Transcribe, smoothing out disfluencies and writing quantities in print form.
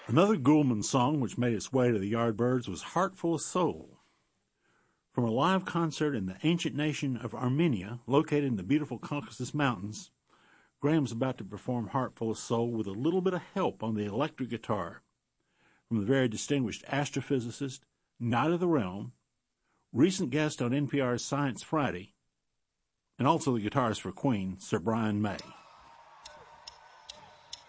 Another Gulman song which made its way to the Yardbirds was Heart Full of Soul. From a live concert in the ancient nation of Armenia, located in the beautiful Caucasus Mountains, Graham's about to perform Heart Full of Soul with a little bit of help on the electric guitar from the very distinguished astrophysicist, Knight of the Realm, recent guest on NPR's Science Friday, and also the guitarist for Queen, Sir Brian May.